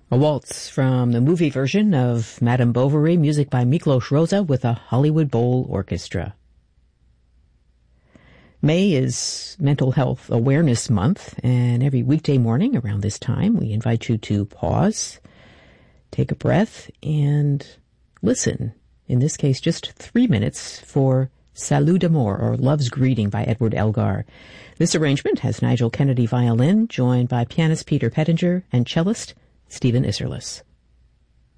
A waltz from the movie version of Madame Bovary, music by Miklos Rozsa with a Hollywood Bowl Orchestra. May is Mental Health Awareness Month, and every weekday morning around this time, we invite you to pause, take a breath, and listen. In this case, just 3 minutes for Salut d'amour, or Love's Greeting by Edward Elgar. This arrangement has Nigel Kennedy violin, joined by pianist Peter Pettinger and cellist Stephen Isserlis.